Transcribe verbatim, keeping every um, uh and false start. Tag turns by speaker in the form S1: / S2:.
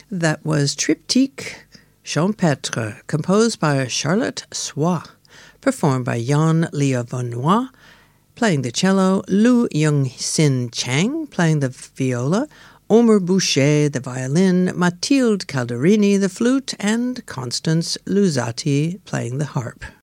S1: That was Triptyque Champêtre, composed by Charlotte Soie, performed by Jan Liouvenois, playing the cello, Lu Young-sin Chang, playing the viola, Omer Boucher, the violin, Mathilde Calderini, the flute, and Constance Luzzati, playing the harp.